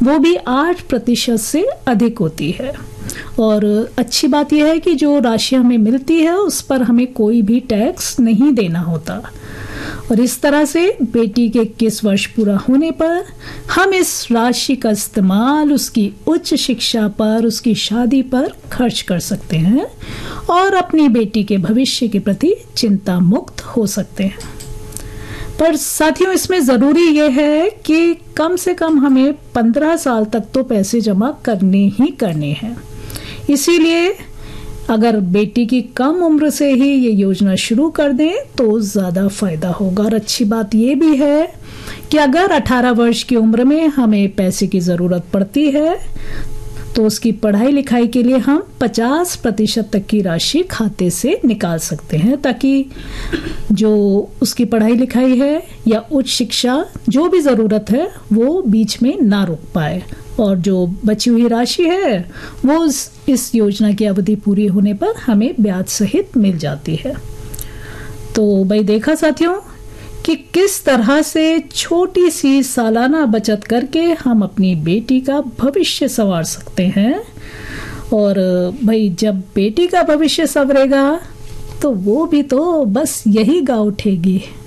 वो भी 8% से अधिक होती है। और अच्छी बात यह है कि जो राशि हमें मिलती है उस पर हमें कोई भी टैक्स नहीं देना होता। और इस तरह से बेटी के 21 वर्ष पूरा होने पर हम इस राशि का इस्तेमाल उसकी उच्च शिक्षा पर, उसकी शादी पर खर्च कर सकते हैं और अपनी बेटी के भविष्य के प्रति चिंता मुक्त हो सकते हैं। पर साथियों, इसमें ज़रूरी यह है कि कम से कम हमें 15 साल तक तो पैसे जमा करने ही करने हैं। इसीलिए अगर बेटी की कम उम्र से ही ये योजना शुरू कर दें तो ज़्यादा फायदा होगा। और अच्छी बात ये भी है कि अगर 18 वर्ष की उम्र में हमें पैसे की ज़रूरत पड़ती है तो उसकी पढ़ाई लिखाई के लिए हम 50% तक की राशि खाते से निकाल सकते हैं, ताकि जो उसकी पढ़ाई लिखाई है या उच्च शिक्षा जो भी ज़रूरत है वो बीच में ना रुक पाए। और जो बची हुई राशि है वो इस योजना की अवधि पूरी होने पर हमें ब्याज सहित मिल जाती है। तो भाई देखा साथियों कि किस तरह से छोटी सी सालाना बचत करके हम अपनी बेटी का भविष्य संवार सकते हैं। और भाई जब बेटी का भविष्य संवरेगा तो वो भी तो बस यही गा उठेगी।